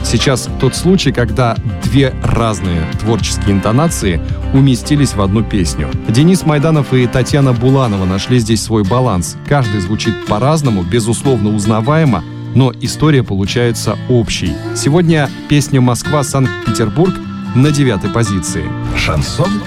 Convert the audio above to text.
Сейчас тот случай, когда две разные творческие интонации уместились в одну песню. Денис Майданов и Татьяна Буланова нашли здесь свой баланс. Каждый звучит по-разному, безусловно узнаваемо, но история получается общей. Сегодня песня «Москва-Санкт-Петербург» на 9-й позиции. Шансон